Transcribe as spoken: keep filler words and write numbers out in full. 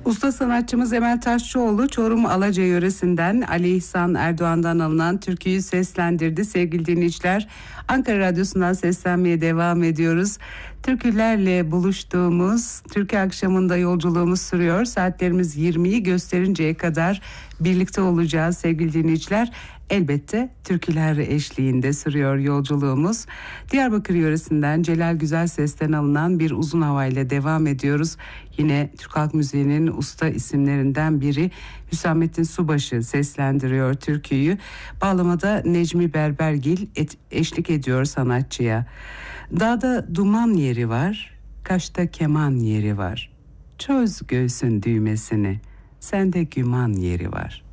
Usta sanatçımız Emel Taşçıoğlu Çorum Alaca yöresinden Ali İhsan Erdoğan'dan alınan türküyü seslendirdi. Sevgili dinleyiciler, Ankara Radyosu'ndan seslenmeye devam ediyoruz. Türkülerle buluştuğumuz türkü akşamında yolculuğumuz sürüyor. Saatlerimiz yirmiyi gösterinceye kadar birlikte olacağız sevgili dinleyiciler. Elbette türküler eşliğinde sürüyor yolculuğumuz. Diyarbakır yöresinden Celal Güzelses'ten alınan bir uzun havayla devam ediyoruz. Yine Türk Halk Müziği'nin usta isimlerinden biri Hüsamettin Subaşı seslendiriyor türküyü. Bağlamada Necmi Berbergil et, eşlik ediyor sanatçıya. Dağda duman yeri var, kaşta keman yeri var. Çöz göğsün düğmesini, sende güman yeri var.